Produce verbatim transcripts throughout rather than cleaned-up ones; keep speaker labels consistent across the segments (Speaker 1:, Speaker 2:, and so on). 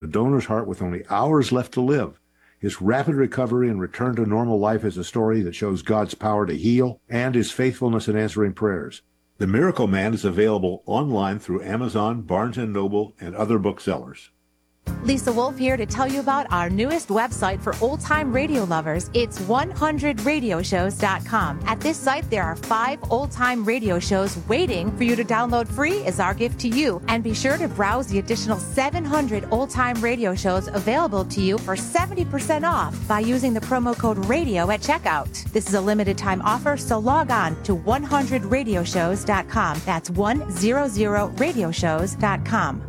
Speaker 1: donor's heart with only hours left to live. His rapid recovery and return to normal life is a story that shows God's power to heal and his faithfulness in answering prayers. The Miracle Man is available online through Amazon, Barnes and Noble, and other booksellers.
Speaker 2: Lisa Wolf here to tell you about our newest website for old-time radio lovers. It's one hundred radio shows dot com. At this site, there are five old-time radio shows waiting for you to download free as our gift to you. And be sure to browse the additional seven hundred old-time radio shows available to you for seventy percent off by using the promo code RADIO at checkout. This is a limited-time offer, so log on to one hundred radio shows dot com. That's one hundred radio shows dot com.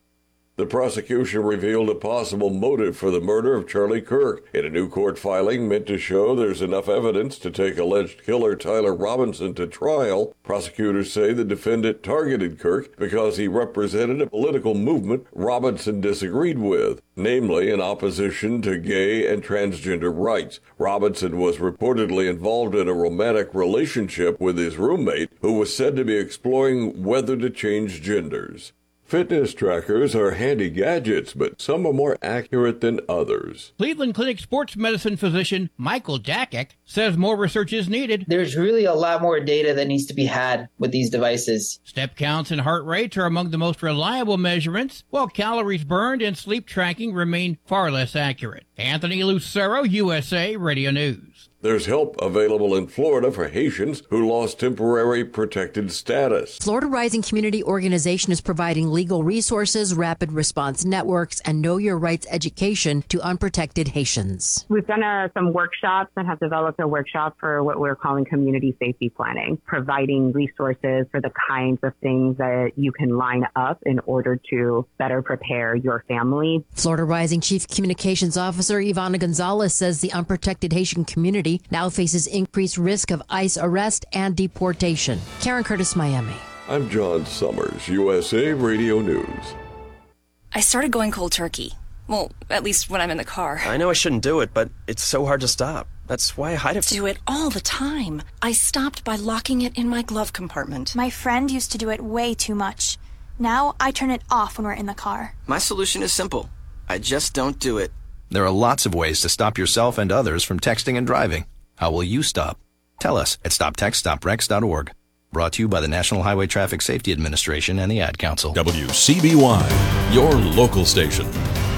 Speaker 3: The prosecution revealed a possible motive for the murder of Charlie Kirk in a new court filing meant to show there's enough evidence to take alleged killer Tyler Robinson to trial. Prosecutors say the defendant targeted Kirk because he represented a political movement Robinson disagreed with, namely in opposition to gay and transgender rights. Robinson was reportedly involved in a romantic relationship with his roommate, who was said to be exploring whether to change genders. Fitness trackers are handy gadgets, but some are more accurate than others.
Speaker 4: Cleveland Clinic sports medicine physician Michael Jakic says more research is needed.
Speaker 5: There's really a lot more data that needs to be had with these devices.
Speaker 4: Step counts and heart rates are among the most reliable measurements, while calories burned and sleep tracking remain far less accurate. Anthony Lucero, U S A Radio News.
Speaker 3: There's help available in Florida for Haitians who lost temporary protected status.
Speaker 6: Florida Rising Community Organization is providing legal resources, rapid response networks, and know your rights education to unprotected Haitians.
Speaker 7: We've done uh, some workshops and have developed a workshop for what we're calling community safety planning, providing resources for the kinds of things that you can line up in order to better prepare your family.
Speaker 6: Florida Rising Chief Communications Officer Ivana Gonzalez says the unprotected Haitian community now faces increased risk of ICE arrest and deportation. Karen Curtis, Miami.
Speaker 3: I'm John Summers, U S A Radio News.
Speaker 8: I started going cold turkey. Well, at least when I'm in the car.
Speaker 9: I know I shouldn't do it, but it's so hard to stop. That's why I hide it.
Speaker 8: Do it all the time. I stopped by locking it in my glove compartment.
Speaker 10: My friend used to do it way too much. Now I turn it off when we're in the car.
Speaker 9: My solution is simple. I just don't do it.
Speaker 11: There are lots of ways to stop yourself and others from texting and driving. How will you stop? Tell us at stop text stop rex dot org. Brought to you by the National Highway Traffic Safety Administration and the Ad Council.
Speaker 12: W C B Y, your local station.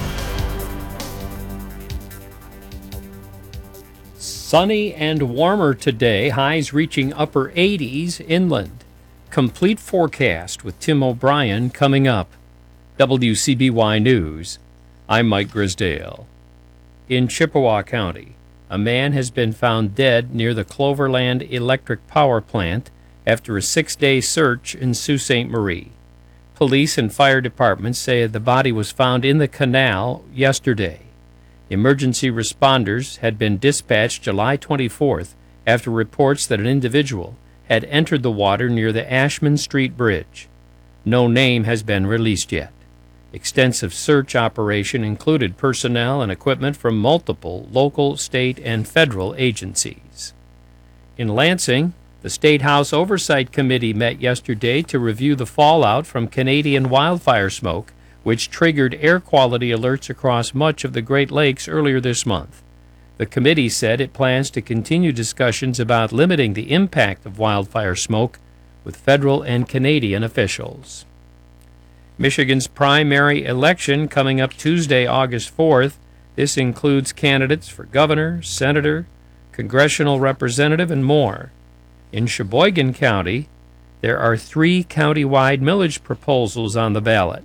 Speaker 13: Sunny and warmer today, highs reaching upper eighties inland. Complete forecast with Tim O'Brien coming up. W C B Y News, I'm Mike Grisdale. In Chippewa County, a man has been found dead near the Cloverland Electric Power Plant after a six-day search in Sault Ste. Marie. Police and fire departments say the body was found in the canal yesterday. Emergency responders had been dispatched July twenty-fourth after reports that an individual had entered the water near the Ashman Street Bridge. No name has been released yet. Extensive search operation included personnel and equipment from multiple local, state, and federal agencies. In Lansing, the State House Oversight Committee met yesterday to review the fallout from Canadian wildfire smoke, which triggered air quality alerts across much of the Great Lakes earlier this month. The committee said it plans to continue discussions about limiting the impact of wildfire smoke with federal and Canadian officials. Michigan's primary election coming up Tuesday, August fourth. This includes candidates for governor, senator, congressional representative, and more. In Sheboygan County, there are three county-wide millage proposals on the ballot.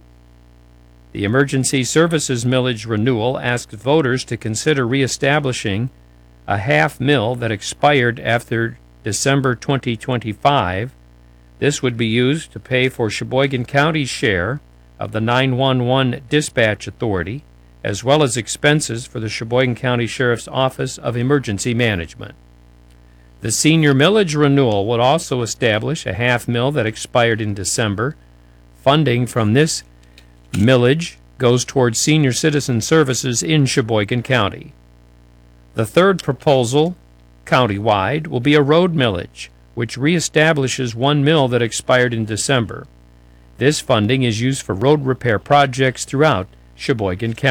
Speaker 13: The Emergency Services Millage Renewal asks voters to consider reestablishing a half mill that expired after December twenty twenty-five. This would be used to pay for Sheboygan County's share of the nine one one Dispatch Authority, as well as expenses for the Sheboygan County Sheriff's Office of Emergency Management. The senior millage renewal would also establish a half mill that expired in December. Funding from this millage goes towards senior citizen services in Sheboygan County. The third proposal, countywide, will be a road millage, which reestablishes one mill that expired in December. This funding is used for road repair projects throughout Sheboygan County.